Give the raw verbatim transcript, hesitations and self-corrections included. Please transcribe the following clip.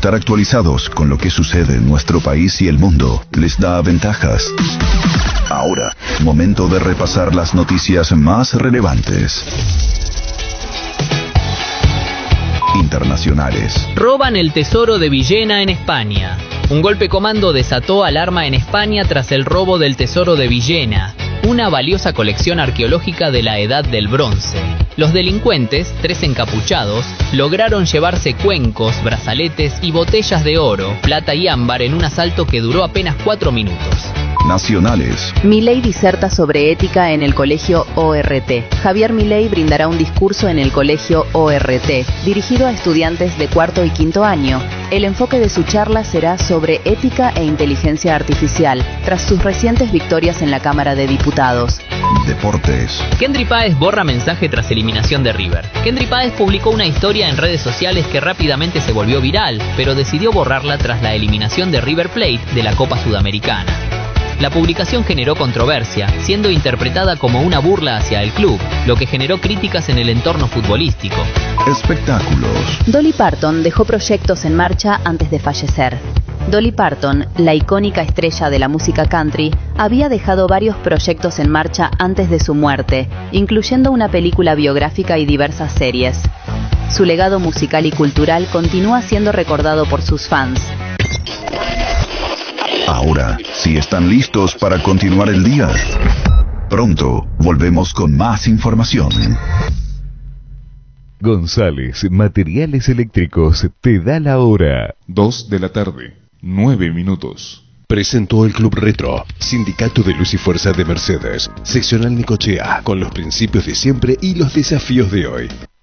estar actualizados con lo que sucede en nuestro país y el mundo les da ventajas. Ahora, momento de repasar las noticias más relevantes. Internacionales. Roban el tesoro de Villena en España. Un golpe comando desató alarma en España tras el robo del tesoro de Villena, una valiosa colección arqueológica de la Edad del Bronce. Los delincuentes, tres encapuchados, lograron llevarse cuencos, brazaletes y botellas de oro, plata y ámbar en un asalto que duró apenas cuatro minutos. Nacionales. Milei diserta sobre ética en el colegio O R T. Javier Milei brindará un discurso en el colegio O R T, dirigido a estudiantes de cuarto y quinto año. El enfoque de su charla será sobre ética e inteligencia artificial, tras sus recientes victorias en la Cámara de Diputados. Deportes. Kendry Páez borra mensaje tras eliminación de River. Kendry Páez publicó una historia en redes sociales que rápidamente se volvió viral, pero decidió borrarla tras la eliminación de River Plate de la Copa Sudamericana. La publicación generó controversia, siendo interpretada como una burla hacia el club, lo que generó críticas en el entorno futbolístico. Espectáculos. Dolly Parton dejó proyectos en marcha antes de fallecer. Dolly Parton, la icónica estrella de la música country, había dejado varios proyectos en marcha antes de su muerte, incluyendo una película biográfica y diversas series. Su legado musical y cultural continúa siendo recordado por sus fans. Ahora, si están listos para continuar el día, pronto volvemos con más información. González Materiales Eléctricos te da la hora. Dos de la tarde, nueve minutos. Presentó el Club Retro, Sindicato de Luz y Fuerza de Mercedes, Seccional Necochea, con los principios de siempre y los desafíos de hoy.